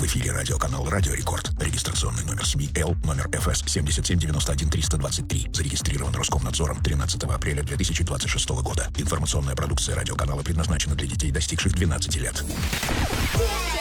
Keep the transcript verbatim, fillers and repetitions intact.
эфире радиоканал «Радио Рекорд». Регистрационный номер СМИ Л, номер эф эс семь семь девять один три два три. Зарегистрирован Роскомнадзором тринадцатого апреля две тысячи двадцать шестого года. Информационная продукция радиоканала предназначена для детей, достигших двенадцати лет.